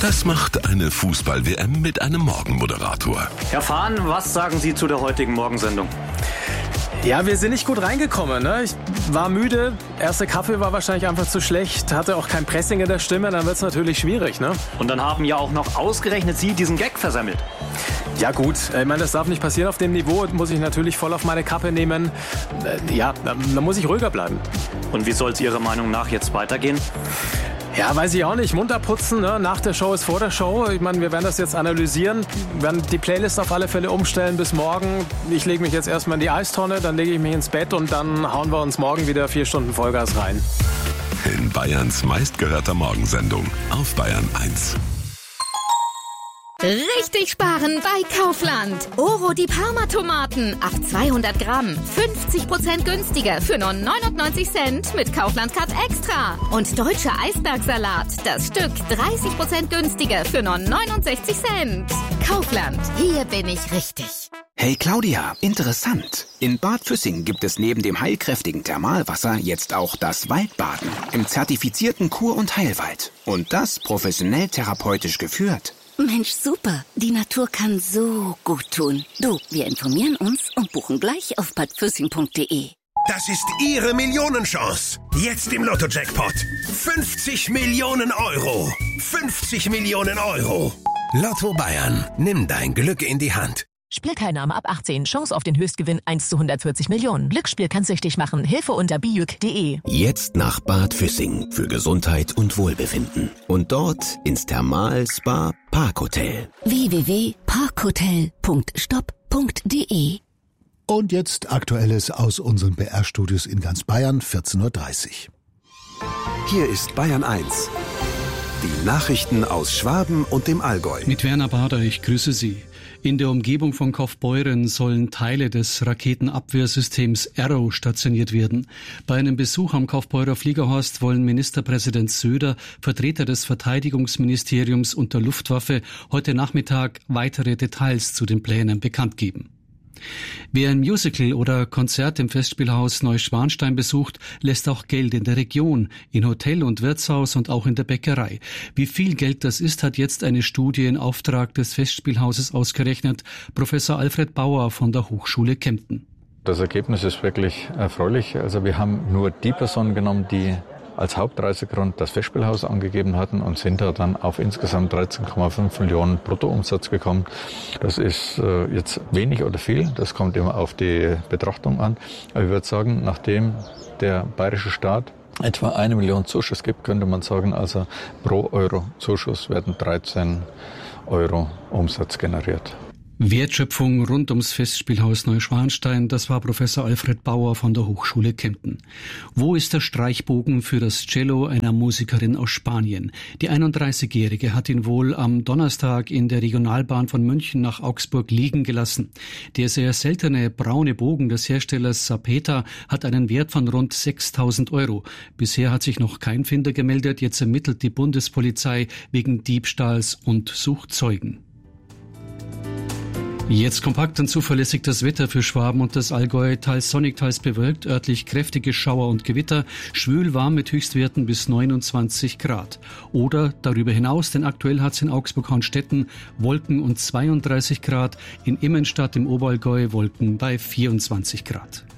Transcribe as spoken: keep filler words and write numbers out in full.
Das macht eine Fußball-W M mit einem Morgenmoderator. Herr Fahn, was sagen Sie zu der heutigen Morgensendung? Ja, wir sind nicht gut reingekommen. Ne? Ich war müde, erster Kaffee war wahrscheinlich einfach zu schlecht, hatte auch kein Pressing in der Stimme, dann wird es natürlich schwierig. Ne? Und dann haben ja auch noch ausgerechnet Sie diesen Gag versemmelt. Ja gut, ich meine, das darf nicht passieren auf dem Niveau, muss ich natürlich voll auf meine Kappe nehmen. Ja, da muss ich ruhiger bleiben. Und wie soll es Ihrer Meinung nach jetzt weitergehen? Ja, weiß ich auch nicht. Munter putzen, ne? Nach der Show ist vor der Show. Ich meine, wir werden das jetzt analysieren, werden die Playlist auf alle Fälle umstellen bis morgen. Ich lege mich jetzt erstmal in die Eistonne, dann lege ich mich ins Bett und dann hauen wir uns morgen wieder vier Stunden Vollgas rein. In Bayerns meistgehörter Morgensendung auf Bayern eins. Richtig sparen bei Kaufland. Oro die Parma-Tomaten auf zweihundert Gramm. fünfzig Prozent günstiger für nur neunundneunzig Cent mit Kaufland-Card Extra. Und deutscher Eisbergsalat. Das Stück dreißig Prozent günstiger für nur neunundsechzig Cent. Kaufland. Hier bin ich richtig. Hey Claudia, interessant. In Bad Füssing gibt es neben dem heilkräftigen Thermalwasser jetzt auch das Waldbaden im zertifizierten Kur- und Heilwald. Und das professionell therapeutisch geführt. Mensch, super. Die Natur kann so gut tun. Du, wir informieren uns und buchen gleich auf bad füssing punkt de. Das ist Ihre Millionenchance. Jetzt im Lotto-Jackpot. fünfzig Millionen Euro. fünfzig Millionen Euro. Lotto Bayern. Nimm dein Glück in die Hand. Spielteilnahme ab achtzehn. Chance auf den Höchstgewinn eins zu hundertvierzig Millionen. Glücksspiel kann süchtig machen. Hilfe unter bijuk punkt de. Jetzt nach Bad Füssing für Gesundheit und Wohlbefinden. Und dort ins Thermal-Spa Parkhotel. w w w punkt parkhotel punkt stop punkt de. Und jetzt Aktuelles aus unseren B R-Studios in ganz Bayern, vierzehn Uhr dreißig. Hier ist Bayern eins. Die Nachrichten aus Schwaben und dem Allgäu. Mit Werner Bader, ich grüße Sie. In der Umgebung von Kaufbeuren sollen Teile des Raketenabwehrsystems Arrow stationiert werden. Bei einem Besuch am Kaufbeurer Fliegerhorst wollen Ministerpräsident Söder, Vertreter des Verteidigungsministeriums und der Luftwaffe heute Nachmittag weitere Details zu den Plänen bekannt geben. Wer ein Musical oder Konzert im Festspielhaus Neuschwanstein besucht, lässt auch Geld in der Region, in Hotel und Wirtshaus und auch in der Bäckerei. Wie viel Geld das ist, hat jetzt eine Studie in Auftrag des Festspielhauses ausgerechnet. Professor Alfred Bauer von der Hochschule Kempten. Das Ergebnis ist wirklich erfreulich. Also wir haben nur die Personen genommen, die als Hauptreisegrund das Festspielhaus angegeben hatten und sind da dann auf insgesamt dreizehn Komma fünf Millionen Bruttoumsatz gekommen. Das ist äh, jetzt wenig oder viel, das kommt immer auf die Betrachtung an. Aber ich würde sagen, nachdem der bayerische Staat etwa eine Million Zuschuss gibt, könnte man sagen, also pro Euro Zuschuss werden dreizehn Euro Umsatz generiert. Wertschöpfung rund ums Festspielhaus Neuschwanstein, das war Professor Alfred Bauer von der Hochschule Kempten. Wo ist der Streichbogen für das Cello einer Musikerin aus Spanien? Die einunddreißigjährige hat ihn wohl am Donnerstag in der Regionalbahn von München nach Augsburg liegen gelassen. Der sehr seltene braune Bogen des Herstellers Sapeta hat einen Wert von rund sechstausend Euro. Bisher hat sich noch kein Finder gemeldet, jetzt ermittelt die Bundespolizei wegen Diebstahls und sucht Zeugen. Jetzt kompakt und zuverlässig das Wetter für Schwaben und das Allgäu. Teils sonnig, teils bewölkt, örtlich kräftige Schauer und Gewitter, schwül warm mit Höchstwerten bis neunundzwanzig Grad. Oder darüber hinaus, denn aktuell hat es in Augsburg-Hornstetten Wolken und zweiunddreißig Grad, in Immenstadt im Oberallgäu Wolken bei vierundzwanzig Grad.